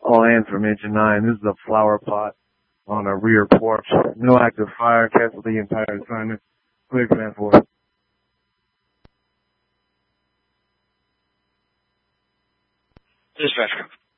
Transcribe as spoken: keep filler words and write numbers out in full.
All hands from Engine nine. This is a flower pot on a rear porch. No active fire. Cancel the entire assignment. Clear command four. Dispatcher.